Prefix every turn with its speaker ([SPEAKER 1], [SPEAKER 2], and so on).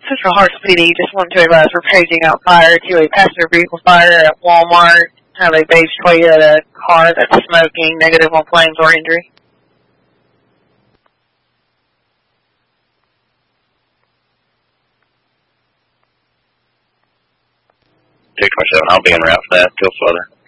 [SPEAKER 1] Central Hearts PD just wanted to advise we're paging out fire to a passenger vehicle fire at Walmart. Have a beige Toyota car that's smoking, negative on flames or injury.
[SPEAKER 2] 227, I'll be en route for that. Till further.